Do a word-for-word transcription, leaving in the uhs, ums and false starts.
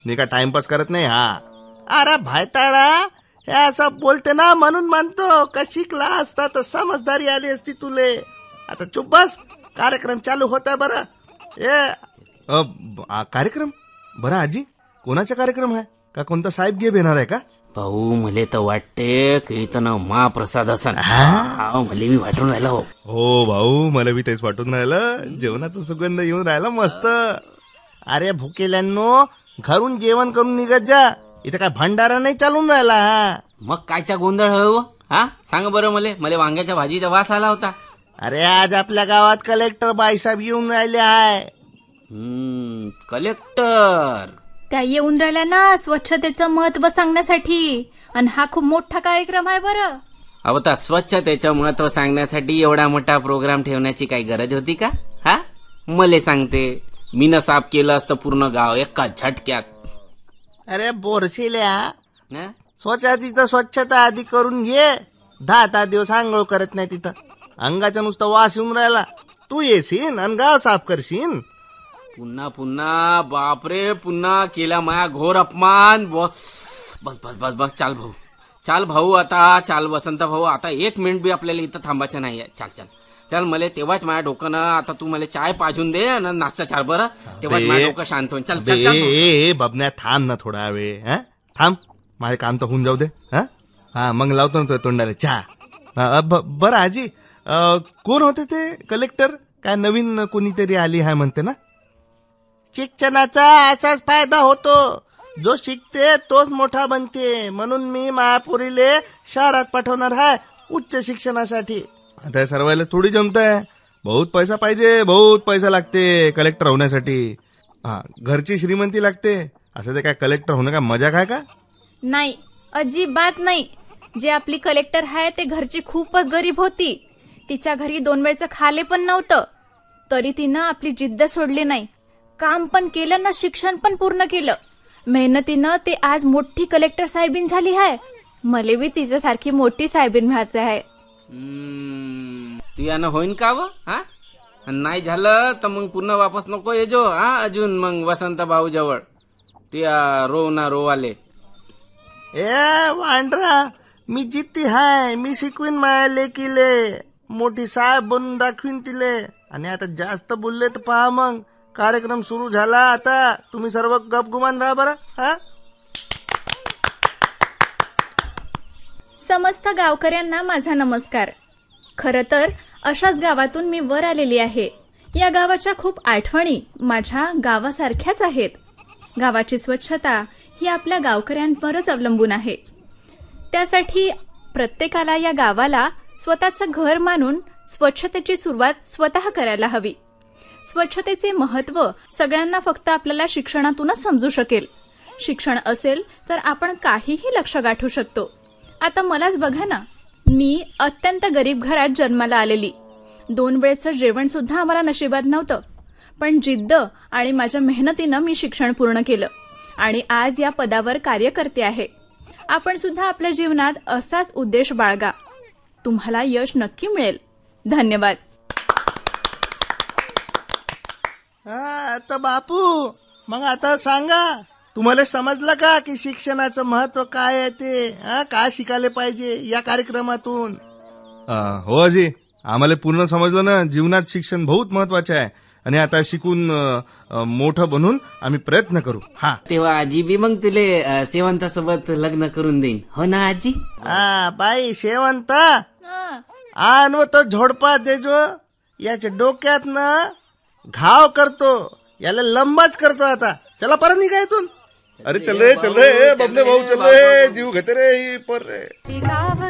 मी काय टाइमपास करत नाही. हा अरे भायताळा, हे असं बोलते ना म्हणून म्हणतो का शिकला असता तर समजदारी आली असती तुले. आता चुप बस, कार्यक्रम चालू होता. बरं ए कार्यक्रम बरं आजी, कोणाचा कार्यक्रम आहे का? कोणता साहेब गे येणार आहे का? भाऊ मले तर वाटते की इथं ना महाप्रसाद असन. मला मी वाटून राहिला. हो हो भाऊ, मला बी तेच वाटून राहिलं. जेवणाचा सुगंध येऊन राहिला मस्त. अरे भुकेल्यांनो, घरून जेवण करून निघत जा, इथं काय भंडारा नाही चालून राहिला. हा मग कायचा गोंधळ हो? हा सांग बरं मले. मला वांग्याच्या भाजीचा वास आला होता. अरे आज आपल्या गावात कलेक्टर बाईसाहेब येऊन राहिले आहे. हम्म कलेक्टर त्या येऊन राहिल्या ना स्वच्छतेचं महत्व सांगण्यासाठी. आणि हा खूप मोठा कार्यक्रम आहे बरं. अहो तर स्वच्छतेचं महत्व सांगण्यासाठी एवढा मोठा प्रोग्राम ठेवण्याची काही गरज होती का? हा मले सांगते, मीनं साफ केलं असतं पूर्ण गाव एका झटक्यात. अरे बोरशिल्या, स्वच्छता तिथं स्वच्छता आधी करून घे. दहा दहा दिवस आंघोळ करत नाही तिथं, अंगाचा नुसता वास येऊन राहिला. तू येशील आणि गाव साफ करशील. पुन्हा पुन्हा बापरे, पुन्हा केला माया घोर अपमान. बस बस बस बस बस चाल भाऊ, चाल भाऊ, आता चाल वसंत भाऊ. आता एक मिनिट बी आपल्याला इथं थांबायचं नाहीये. चाल चाल चल, मला तेव्हाच माझ्या डोकं ना, आता तू मला चाय पाजून दे आणि नाश्ता चार बरं, तेव्हाच माझं डोकं शांत होईल. चल चल चल बबन्या, थांब ना थोडा वेळ. हा थांब, माझे काम तर होऊन जाऊ दे. हा हा मग लावतो ना तोंडाला चहा. बरं आजी, कोण होते ते कलेक्टर? काय नवीन कोणीतरी आली आहे म्हणते ना? शिक्षणाचा असाच फायदा होतो, जो शिकते तोच मोठा बनते. म्हणून मी महापुरीले शहरात पाठवणार आहे उच्च शिक्षणासाठी. आता सर्वांना थोडी जमत आहे. बहुत पैसा पाहिजे, बहुत पैसा लागते कलेक्टर होण्यासाठी. हा घरची श्रीमंती लागते. असं ते काय कलेक्टर होणं काय मजाक आहे का? नाही, अजिबात नाही. जे आपली कलेक्टर आहे ते घरची खूपच गरीब होती. तिच्या घरी दोन वेळचं खाले पण नव्हतं, तरी तिनं आपली जिद्द सोडली नाही. काम पण केलं ना, शिक्षण पण पूर्ण केलं. मेहनतीनं ते आज मोठी कलेक्टर साहेबीन झाली आहे. मला बी तिच्यासारखी मोठी साहेबीन व्हायचं आहे. तू यानं होईन का व? हा नाही झालं तर मग पुन्हा वापस नको येजो. हा अजून मग वसंत भाऊ जवळ ते रो ना रोवाले. ए वांड्रा, मी जिद्दी हाय. मी शिकवीन माया लेकीले, मोठी साहेब बनून दाखवीन तिले. आणि आता जास्त बोलले तर पहा, मग कार्यक्रम सुरू झाला. आता तुम्ही सर्व गपगुमान राहा बरं. हा समस्त गावकऱ्यांना माझा नमस्कार. खरं तर अशाच गावातून मी वर आलेली आहे. या गावाच्या खूप आठवणी माझ्या गावासारख्याच आहेत. गावाची स्वच्छता ही आपल्या गावकऱ्यांवरच अवलंबून आहे. त्यासाठी प्रत्येकाला या गावाला स्वतःचं घर मानून स्वच्छतेची सुरुवात स्वतः करायला हवी. स्वच्छतेचे महत्त्व सगळ्यांना फक्त आपल्याला शिक्षणातूनच समजू शकेल. शिक्षण असेल तर आपण काहीही लक्ष गाठू शकतो. आता मलाच बघा ना, मी अत्यंत गरीब घरात जन्माला आलेली. दोन वेळचं जेवण सुद्धा आम्हाला नशिबात नव्हतं, पण जिद्द आणि माझ्या मेहनतीनं मी शिक्षण पूर्ण केलं आणि आज या पदावर कार्य करते आहे. आपण सुद्धा आपल्या जीवनात असाच उद्देश बाळगा. तुम्हाला यश नक्की मिळेल. धन्यवाद. हा तर बापू, मग आता सांगा, तुम्हाला समजलं का की शिक्षणाचं महत्व काय आहे ते? हा काय शिकायला पाहिजे या कार्यक्रमातून? हो अजी, आम्हाला पूर्ण समजलं ना. जीवनात शिक्षण बहुत महत्वाचे आहे आणि आता शिकून मोठं बनून आम्ही प्रयत्न करू. हा तेव्हा आजी बी मग तुले शेवंतासोबत लग्न करून देईन. हो ना आजी? हा बाई शेवंत आणव तो झोडपा देजो. याच्या डोक्यात ना घाव करतो, याला लंबाच करतो. आता चला परत निघा इथून. अरे चल रे चल रे बबने भाऊ, चल रे, जीव घेते रे ही पर रे.